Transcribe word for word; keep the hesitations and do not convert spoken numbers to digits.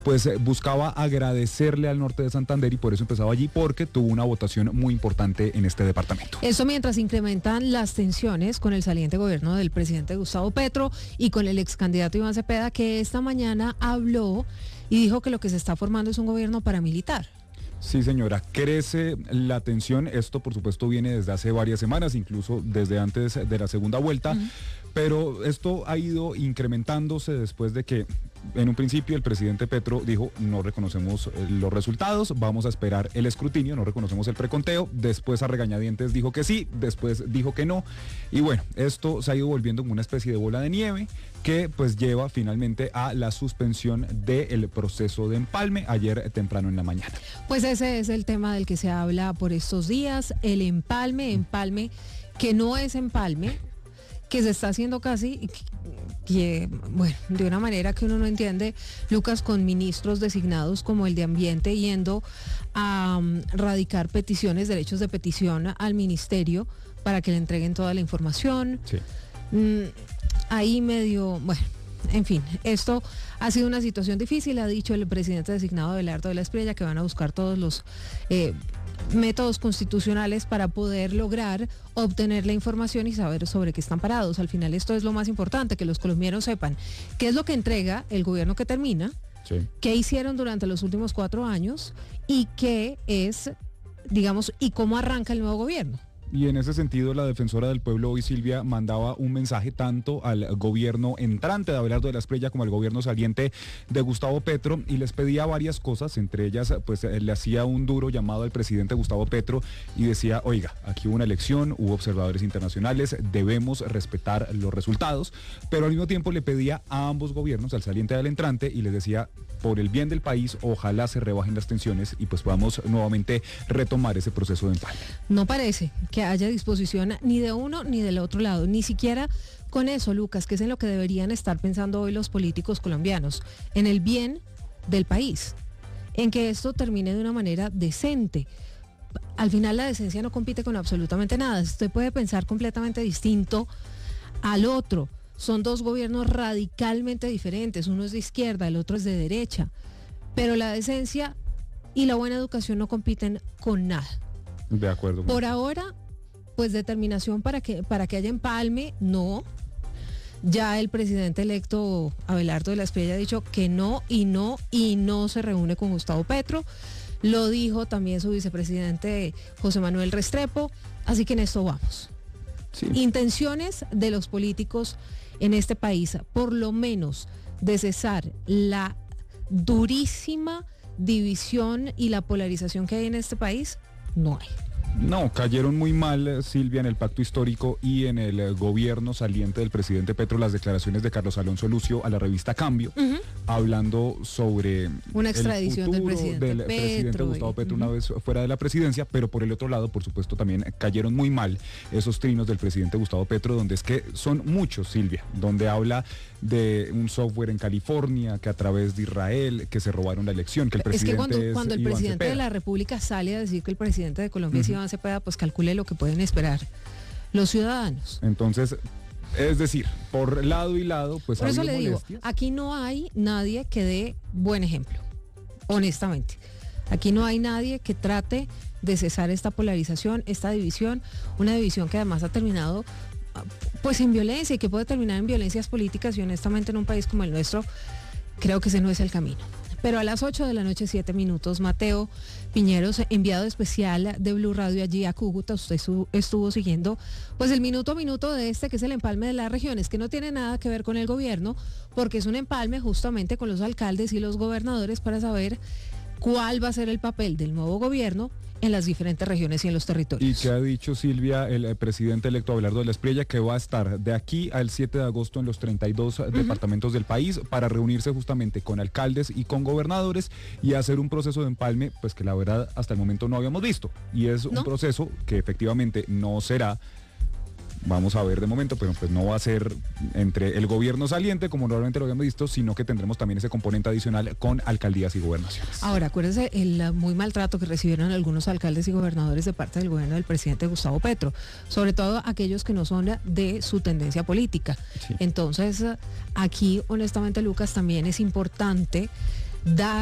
pues eh, buscaba agradecerle al norte de Santander y por eso empezaba allí, porque tuvo una votación muy importante en este departamento. Eso mientras incrementan las tensiones con el saliente gobierno del presidente Gustavo Petro y con el ex candidato Iván Cepeda, que esta mañana habló y dijo que lo que se está formando es un gobierno paramilitar. Sí, señora, crece la tensión. Esto, por supuesto, viene desde hace varias semanas, incluso desde antes de la segunda vuelta, uh-huh. pero esto ha ido incrementándose después de que en un principio el presidente Petro dijo: no reconocemos los resultados, vamos a esperar el escrutinio, no reconocemos el preconteo. Después a regañadientes dijo que sí, después dijo que no. Y bueno, esto se ha ido volviendo como una especie de bola de nieve que pues lleva finalmente a la suspensión del proceso de empalme ayer temprano en la mañana. Pues ese es el tema del que se habla por estos días, el empalme, empalme que no es empalme, que se está haciendo casi, que, bueno, de una manera que uno no entiende, Lucas, con ministros designados como el de Ambiente yendo a um, radicar peticiones, derechos de petición al ministerio para que le entreguen toda la información. Sí. Mm, ahí medio, bueno, en fin, esto ha sido una situación difícil, ha dicho el presidente designado Abelardo de la Espriella que van a buscar todos los eh, métodos constitucionales para poder lograr obtener la información y saber sobre qué están parados. Al final esto es lo más importante, que los colombianos sepan qué es lo que entrega el gobierno que termina, sí. qué hicieron durante los últimos cuatro años y qué es, digamos, y cómo arranca el nuevo gobierno. Y en ese sentido, la defensora del pueblo hoy, Silvia, mandaba un mensaje tanto al gobierno entrante de Abelardo de la Espriella como al gobierno saliente de Gustavo Petro, y les pedía varias cosas. Entre ellas, pues le hacía un duro llamado al presidente Gustavo Petro y decía: oiga, aquí hubo una elección, hubo observadores internacionales, debemos respetar los resultados, pero al mismo tiempo le pedía a ambos gobiernos, al saliente y al entrante, y les decía: por el bien del país, ojalá se rebajen las tensiones y pues podamos nuevamente retomar ese proceso de empalme. No parece que haya disposición ni de uno ni del otro lado, ni siquiera con eso, Lucas, que es en lo que deberían estar pensando hoy los políticos colombianos, en el bien del país, en que esto termine de una manera decente. Al final la decencia no compite con absolutamente nada, usted puede pensar completamente distinto al otro, son dos gobiernos radicalmente diferentes, uno es de izquierda, el otro es de derecha, pero la decencia y la buena educación no compiten con nada. De acuerdo. Por ahora, pues determinación para que, para que haya empalme, no. Ya el presidente electo Abelardo de la Espriella ha dicho que no y no y no se reúne con Gustavo Petro. Lo dijo también su vicepresidente José Manuel Restrepo, así que en esto vamos. Sí. Intenciones de los políticos en este país, por lo menos de cesar la durísima división y la polarización que hay en este país, no hay. No, cayeron muy mal, Silvia, en el pacto histórico y en el eh, gobierno saliente del presidente Petro las declaraciones de Carlos Alonso Lucio a la revista Cambio, uh-huh. hablando sobre una extradición el futuro del presidente, del Petro presidente Gustavo Petro y, uh-huh. una vez fuera de la presidencia, pero por el otro lado, por supuesto, también cayeron muy mal esos trinos del presidente Gustavo Petro, donde es que son muchos, Silvia, donde habla de un software en California, que a través de Israel, que se robaron la elección, que el presidente es que cuando, es cuando el Iván presidente Cepeda. de la República sale a decir que el presidente de Colombia uh-huh. es Iván Cepeda, pues calcule lo que pueden esperar los ciudadanos. Entonces, es decir, por lado y lado, pues por eso le molestias. digo, aquí no hay nadie que dé buen ejemplo, honestamente. Aquí no hay nadie que trate de cesar esta polarización, esta división, una división que además ha terminado pues en violencia y que puede terminar en violencias políticas, y honestamente en un país como el nuestro creo que ese no es el camino. Pero a las ocho de la noche, siete minutos, Mateo Piñeros, enviado especial de Blue Radio allí a Cúcuta, usted su, estuvo siguiendo pues el minuto a minuto de este, que es el empalme de las regiones, que no tiene nada que ver con el gobierno, porque es un empalme justamente con los alcaldes y los gobernadores para saber cuál va a ser el papel del nuevo gobierno en las diferentes regiones y en los territorios. Y que ha dicho, Silvia, el, el presidente electo Abelardo de la Espriella, que va a estar de aquí al siete de agosto en los treinta y dos uh-huh. departamentos del país para reunirse justamente con alcaldes y con gobernadores y hacer un proceso de empalme, pues que la verdad hasta el momento no habíamos visto. Y es ¿No? un proceso que efectivamente no será, vamos a ver de momento, pero pues no va a ser entre el gobierno saliente, como normalmente lo habíamos visto, sino que tendremos también ese componente adicional con alcaldías y gobernaciones. Ahora, acuérdense el muy maltrato que recibieron algunos alcaldes y gobernadores de parte del gobierno del presidente Gustavo Petro, sobre todo aquellos que no son de su tendencia política. Sí. Entonces, aquí, honestamente, Lucas, también es importante dar